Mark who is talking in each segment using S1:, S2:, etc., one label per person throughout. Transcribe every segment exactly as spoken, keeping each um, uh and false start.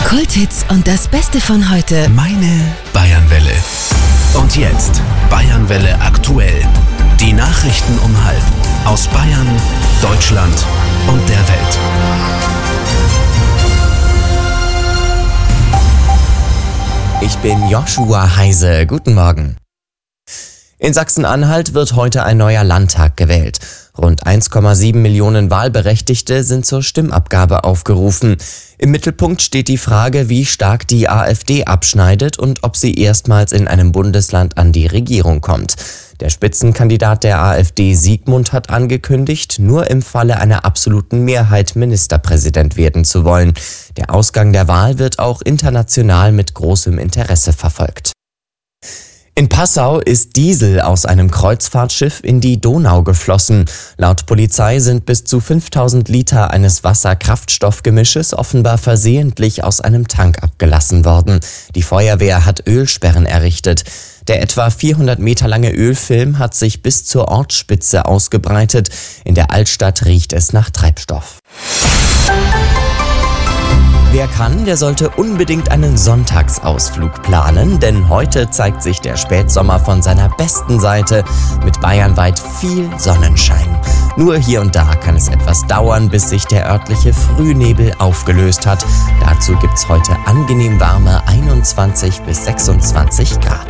S1: Kulthits und das Beste von heute.
S2: Meine Bayernwelle. Und jetzt Bayernwelle aktuell. Die Nachrichten um halb aus Bayern, Deutschland und der Welt.
S3: Ich bin Joshua Heise. Guten Morgen. In Sachsen-Anhalt wird heute ein neuer Landtag gewählt. Rund eins Komma sieben Millionen Wahlberechtigte sind zur Stimmabgabe aufgerufen. Im Mittelpunkt steht die Frage, wie stark die AfD abschneidet und ob sie erstmals in einem Bundesland an die Regierung kommt. Der Spitzenkandidat der AfD, Sigmund, hat angekündigt, nur im Falle einer absoluten Mehrheit Ministerpräsident werden zu wollen. Der Ausgang der Wahl wird auch international mit großem Interesse verfolgt. In Passau ist Diesel aus einem Kreuzfahrtschiff in die Donau geflossen. Laut Polizei sind bis zu fünftausend Liter eines Wasser-Kraftstoffgemisches offenbar versehentlich aus einem Tank abgelassen worden. Die Feuerwehr hat Ölsperren errichtet. Der etwa vierhundert Meter lange Ölfilm hat sich bis zur Ortsspitze ausgebreitet. In der Altstadt riecht es nach Treibstoff. Wer kann, der sollte unbedingt einen Sonntagsausflug planen, denn heute zeigt sich der Spätsommer von seiner besten Seite mit bayernweit viel Sonnenschein. Nur hier und da kann es etwas dauern, bis sich der örtliche Frühnebel aufgelöst hat. Dazu gibt's heute angenehm warme einundzwanzig bis sechsundzwanzig Grad.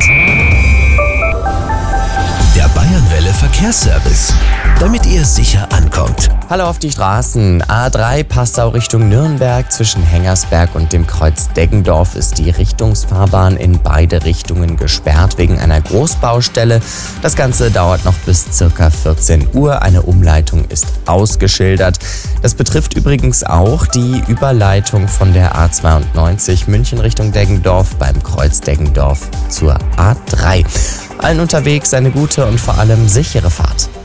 S2: Der Bayernwelle Verkehrsservice, damit ihr sicher ankommt.
S3: Hallo auf die Straßen. A drei Passau Richtung Nürnberg. Zwischen Hengersberg und dem Kreuz Deggendorf ist die Richtungsfahrbahn in beide Richtungen gesperrt wegen einer Großbaustelle. Das Ganze dauert noch bis circa vierzehn Uhr. Eine Umleitung ist ausgeschildert. Das betrifft übrigens auch die Überleitung von der A zweiundneunzig München Richtung Deggendorf beim Kreuz Deggendorf zur A drei. Allen unterwegs eine gute und vor allem sichere Fahrt.